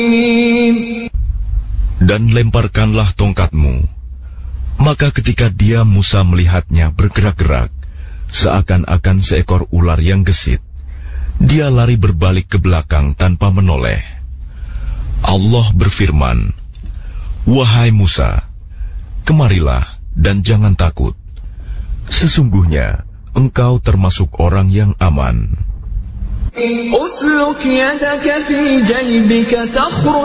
Dan lemparkanlah tongkatmu. Maka ketika dia Musa melihatnya bergerak-gerak, seakan-akan seekor ular yang gesit, dia lari berbalik ke belakang tanpa menoleh. Allah berfirman, "Wahai Musa, kemarilah dan jangan takut. Sesungguhnya engkau termasuk orang yang aman."